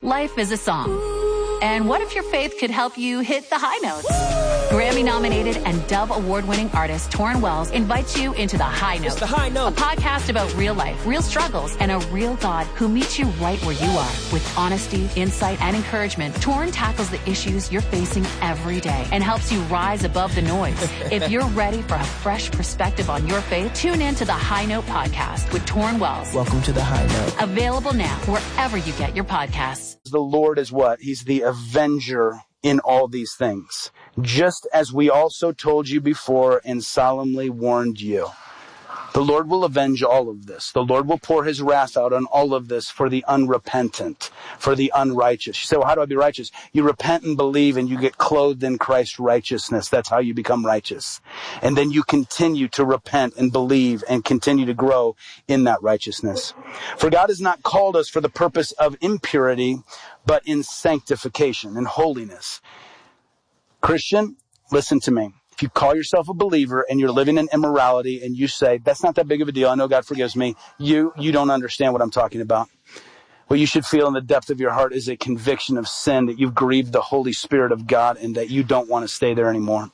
Life is a song. And what if your faith could help you hit the high notes? Grammy-nominated and Dove Award-winning artist Torrin Wells invites you into The High Note. It's The High Note. A podcast about real life, real struggles, and a real God who meets you right where you are. With honesty, insight, and encouragement, Torrin tackles the issues you're facing every day and helps you rise above the noise. If you're ready for a fresh perspective on your faith, tune in to The High Note podcast with Torrin Wells. Welcome to The High Note. Available now wherever you get your podcasts. The Lord is what? He's the avenger in all these things. Just as we also told you before and solemnly warned you. The Lord will avenge all of this. The Lord will pour his wrath out on all of this for the unrepentant, for the unrighteous. You say, well, how do I be righteous? You repent and believe and you get clothed in Christ's righteousness. That's how you become righteous. And then you continue to repent and believe and continue to grow in that righteousness. For God has not called us for the purpose of impurity, but in sanctification and holiness. Christian, listen to me. If you call yourself a believer and you're living in immorality and you say, that's not that big of a deal, I know God forgives me, you don't understand what I'm talking about. What you should feel in the depth of your heart is a conviction of sin, that you've grieved the Holy Spirit of God and that you don't want to stay there anymore.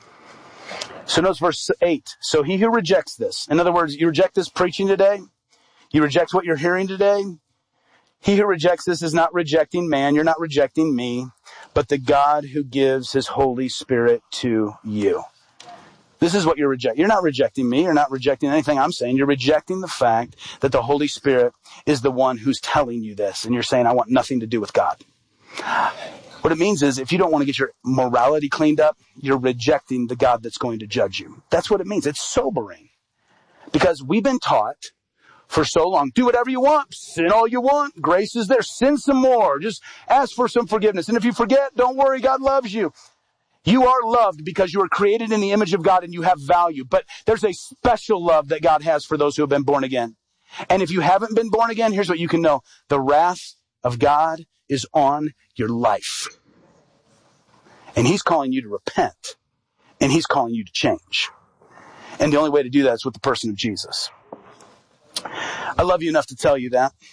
So notice verse 8. So he who rejects this, in other words, you reject this preaching today, you reject what you're hearing today, he who rejects this is not rejecting man, you're not rejecting me, but the God who gives his Holy Spirit to you. This is what you're rejecting. You're not rejecting me. You're not rejecting anything I'm saying. You're rejecting the fact that the Holy Spirit is the one who's telling you this. And you're saying, I want nothing to do with God. What it means is if you don't want to get your morality cleaned up, you're rejecting the God that's going to judge you. That's what it means. It's sobering. Because we've been taught for so long, do whatever you want, sin all you want, grace is there, sin some more, just ask for some forgiveness. And if you forget, don't worry, God loves you. You are loved because you are created in the image of God and you have value. But there's a special love that God has for those who have been born again. And if you haven't been born again, here's what you can know. The wrath of God is on your life. And he's calling you to repent. And he's calling you to change. And the only way to do that is with the person of Jesus. I love you enough to tell you that.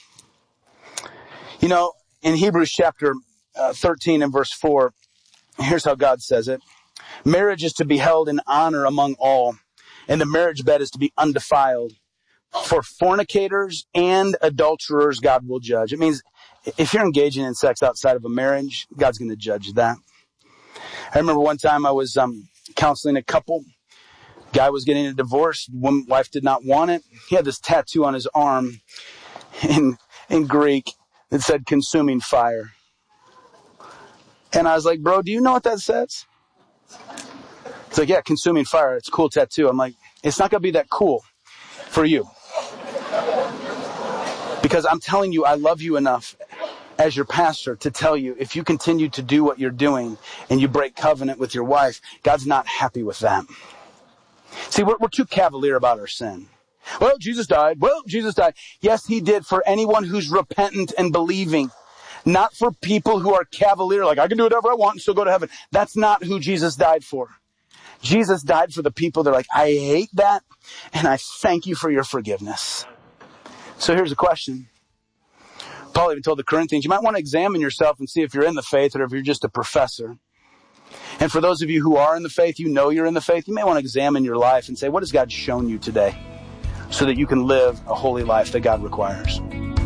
You know, in Hebrews chapter 13 and verse 4, here's how God says it. Marriage is to be held in honor among all, and the marriage bed is to be undefiled. For fornicators and adulterers, God will judge. It means if you're engaging in sex outside of a marriage, God's going to judge that. I remember one time I was counseling a couple. Guy was getting a divorce. Wife did not want it. He had this tattoo on his arm in Greek that said consuming fire. And I was like, bro, do you know what that says? It's like, yeah, consuming fire. It's a cool tattoo. I'm like, it's not going to be that cool for you. Because I'm telling you, I love you enough as your pastor to tell you, if you continue to do what you're doing and you break covenant with your wife, God's not happy with that. See, we're too cavalier about our sin. Well, Jesus died. Well, Jesus died. Yes, he did for anyone who's repentant and believing. Not for people who are cavalier, like I can do whatever I want and still go to heaven. That's not who Jesus died for. Jesus died for the people that are like, I hate that and I thank you for your forgiveness. So here's a question. Paul even told the Corinthians, you might want to examine yourself and see if you're in the faith or if you're just a professor. And for those of you who are in the faith, you know you're in the faith, you may want to examine your life and say, what has God shown you today so that you can live a holy life that God requires?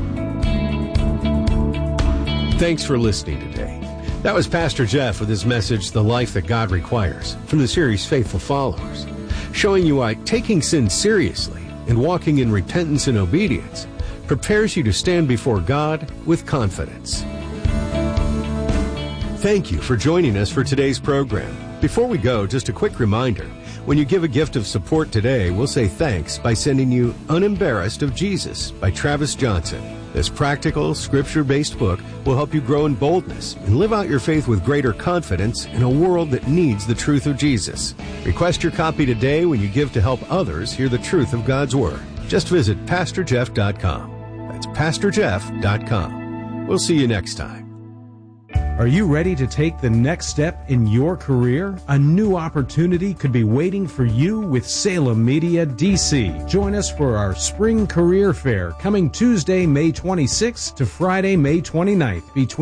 Thanks for listening today. That was Pastor Jeff with his message, The Life That God Requires, from the series Faithful Followers, showing you why taking sin seriously and walking in repentance and obedience prepares you to stand before God with confidence. Thank you for joining us for today's program. Before we go, just a quick reminder. When you give a gift of support today, we'll say thanks by sending you Unembarrassed of Jesus by Travis Johnson. This practical, scripture-based book will help you grow in boldness and live out your faith with greater confidence in a world that needs the truth of Jesus. Request your copy today when you give to help others hear the truth of God's Word. Just visit PastorJeff.com. That's PastorJeff.com. We'll see you next time. Are you ready to take the next step in your career? A new opportunity could be waiting for you with Salem Media DC. Join us for our Spring Career Fair coming Tuesday, May 26th to Friday, May 29th between